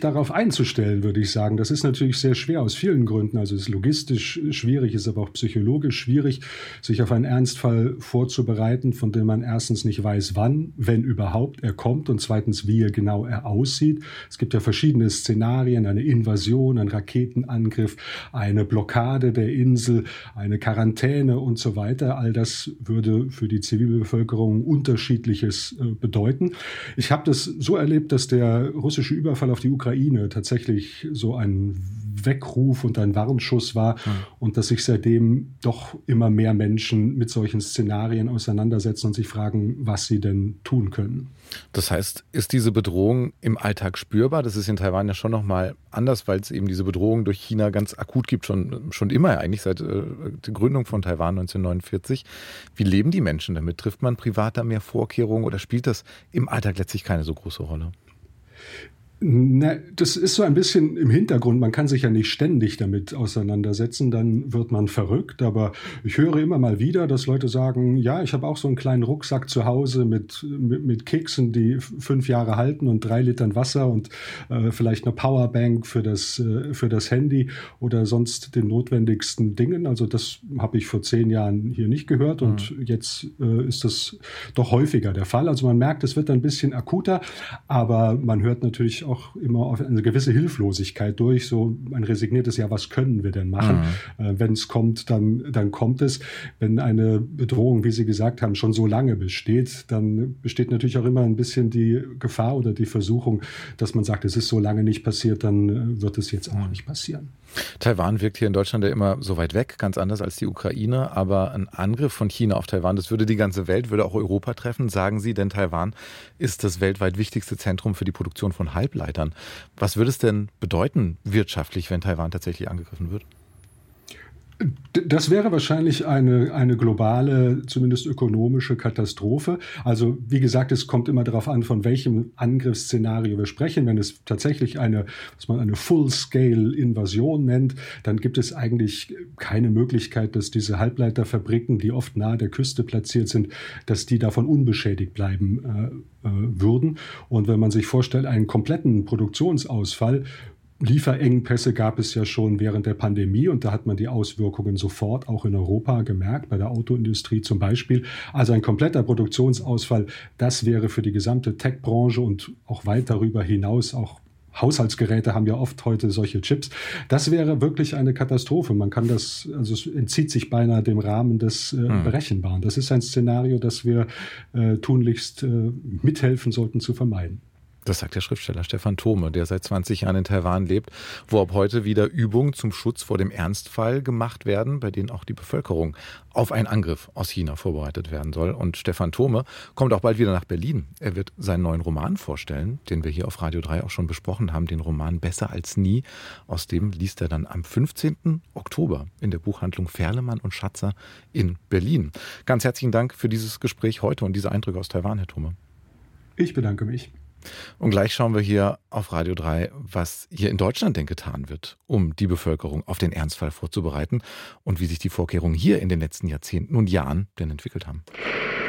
darauf einzustellen, würde ich sagen. Das ist natürlich sehr schwer aus vielen Gründen. Also es ist logistisch schwierig, ist aber auch psychologisch schwierig, sich auf einen Ernstfall vorzubereiten, von dem man erstens nicht weiß, wann, wenn überhaupt, er kommt und zweitens, wie genau er aussieht. Es gibt ja verschiedene Szenarien, eine Invasion, ein Raketenangriff, eine Blockade der Insel, eine Quarantäne und so weiter. All das würde für die Zivilbevölkerung Unterschiedliches bedeuten. Ich habe das so erlebt, dass der russische Überfall auf die Ukraine tatsächlich so ein Weckruf und ein Warnschuss war und dass sich seitdem doch immer mehr Menschen mit solchen Szenarien auseinandersetzen und sich fragen, was sie denn tun können. Das heißt, ist diese Bedrohung im Alltag spürbar? Das ist in Taiwan ja schon nochmal anders, weil es eben diese Bedrohung durch China ganz akut gibt, schon immer eigentlich, seit der Gründung von Taiwan 1949. Wie leben die Menschen damit? Trifft man privat da mehr Vorkehrungen oder spielt das im Alltag letztlich keine so große Rolle? Na, das ist so ein bisschen im Hintergrund. Man kann sich ja nicht ständig damit auseinandersetzen, dann wird man verrückt. Aber ich höre immer mal wieder, dass Leute sagen, ja, ich habe auch so einen kleinen Rucksack zu Hause mit Keksen, die 5 Jahre halten und 3 Litern Wasser und vielleicht eine Powerbank für das Handy oder sonst den notwendigsten Dingen. Also das habe ich vor 10 Jahren hier nicht gehört und jetzt ist das doch häufiger der Fall. Also man merkt, es wird ein bisschen akuter, aber man hört natürlich auch immer auf eine gewisse Hilflosigkeit durch, so ein resigniertes, ja, was können wir denn machen? Wenn es kommt, dann kommt es. Wenn eine Bedrohung, wie Sie gesagt haben, schon so lange besteht, dann besteht natürlich auch immer ein bisschen die Gefahr oder die Versuchung, dass man sagt, es ist so lange nicht passiert, dann wird es jetzt auch nicht passieren. Taiwan wirkt hier in Deutschland ja immer so weit weg, ganz anders als die Ukraine, aber ein Angriff von China auf Taiwan, das würde die ganze Welt, würde auch Europa treffen, sagen Sie, denn Taiwan ist das weltweit wichtigste Zentrum für die Produktion von Halbleitern. Was würde es denn bedeuten wirtschaftlich, wenn Taiwan tatsächlich angegriffen wird? Das wäre wahrscheinlich eine globale, zumindest ökonomische Katastrophe. Also wie gesagt, es kommt immer darauf an, von welchem Angriffsszenario wir sprechen. Wenn es tatsächlich was man eine Full-Scale-Invasion nennt, dann gibt es eigentlich keine Möglichkeit, dass diese Halbleiterfabriken, die oft nahe der Küste platziert sind, dass die davon unbeschädigt bleiben würden. Und wenn man sich vorstellt, einen kompletten Produktionsausfall, Lieferengpässe gab es ja schon während der Pandemie und da hat man die Auswirkungen sofort auch in Europa gemerkt, bei der Autoindustrie zum Beispiel. Also ein kompletter Produktionsausfall, das wäre für die gesamte Tech-Branche und auch weit darüber hinaus, auch Haushaltsgeräte haben ja oft heute solche Chips. Das wäre wirklich eine Katastrophe. Man kann das, also es entzieht sich beinahe dem Rahmen des Berechenbaren. Das ist ein Szenario, das wir tunlichst mithelfen sollten zu vermeiden. Das sagt der Schriftsteller Stefan Thome, der seit 20 Jahren in Taiwan lebt, wo ab heute wieder Übungen zum Schutz vor dem Ernstfall gemacht werden, bei denen auch die Bevölkerung auf einen Angriff aus China vorbereitet werden soll. Und Stefan Thome kommt auch bald wieder nach Berlin. Er wird seinen neuen Roman vorstellen, den wir hier auf Radio 3 auch schon besprochen haben, den Roman Besser als nie. Aus dem liest er dann am 15. Oktober in der Buchhandlung Ferlemann und Schatzer in Berlin. Ganz herzlichen Dank für dieses Gespräch heute und diese Eindrücke aus Taiwan, Herr Thome. Ich bedanke mich. Und gleich schauen wir hier auf Radio 3, was hier in Deutschland denn getan wird, um die Bevölkerung auf den Ernstfall vorzubereiten und wie sich die Vorkehrungen hier in den letzten Jahrzehnten und Jahren denn entwickelt haben.